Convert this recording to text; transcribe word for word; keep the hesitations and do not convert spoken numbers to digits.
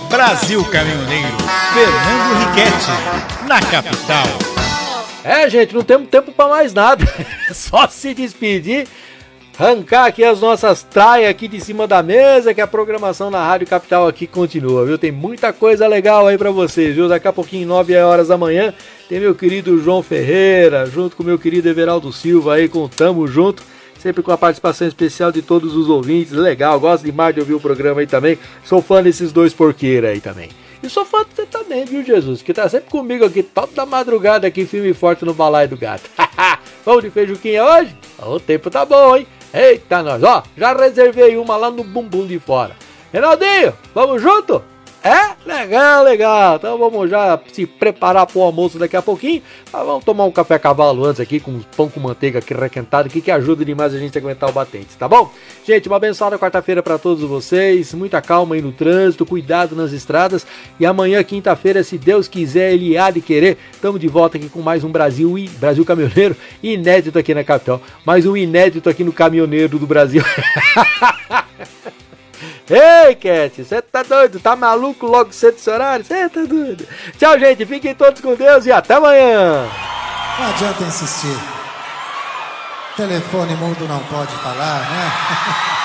Brasil Caminhoneiro, Fernando Riquetti, na capital. É, gente, não temos tempo pra mais nada. Só se despedir, arrancar aqui as nossas traias aqui de cima da mesa, que a programação na Rádio Capital aqui continua, viu? Tem muita coisa legal aí pra vocês, viu? Daqui a pouquinho, nove horas da manhã, tem meu querido João Ferreira, junto com meu querido Everaldo Silva aí, com Tamo Junto. Sempre com a participação especial de todos os ouvintes. Legal, gosto demais de ouvir o programa aí também. Sou fã desses dois porqueiros aí também. E sou fã de você também, viu, Jesus? Que tá sempre comigo aqui, toda madrugada aqui, firme e forte no Balaio do Gato. Vamos de feijuquinha hoje? O tempo tá bom, hein? Eita, nós, ó, já reservei uma lá no bumbum de fora. Renaldinho, vamos junto? É? Legal, legal. Então vamos já se preparar pro almoço daqui a pouquinho. Mas vamos tomar um café a cavalo antes aqui, com pão com manteiga aqui requentado aqui, que ajuda demais a gente a aguentar o batente, tá bom? Gente, uma abençoada quarta-feira para todos vocês. Muita calma aí no trânsito, cuidado nas estradas. E amanhã, quinta-feira, se Deus quiser, Ele há de querer, estamos de volta aqui com mais um Brasil, Brasil Caminhoneiro inédito aqui na capital. Mais um inédito aqui no Caminhoneiro do Brasil. Ei, Cat, você tá doido? Tá maluco logo cedo esse horário? Você tá doido? Tchau, gente. Fiquem todos com Deus e até amanhã. Não adianta insistir. Telefone mudo não pode falar, né?